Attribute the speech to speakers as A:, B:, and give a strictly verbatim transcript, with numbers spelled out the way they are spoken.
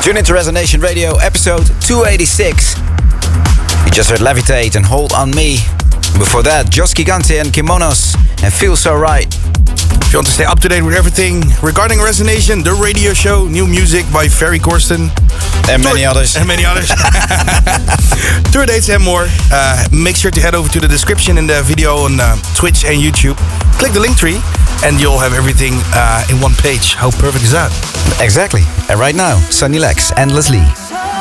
A: Tune into Resonation Radio, episode two eighty-six. You just heard Levitate and Hold On Me. Before that, Josh Gigante and Kimonos and Feel So Right.
B: If you want to stay up to date with everything regarding Resonation, the radio show, new music by Ferry Corsten.
A: And many
B: tour,
A: others.
B: And many others. Tour dates and more. Uh, make sure to head over to the description in the video on uh, Twitch and YouTube. Click the link tree and you'll have everything uh, in one page. How perfect is that?
A: Exactly. And right now, Sunny Lex, Endless Lee.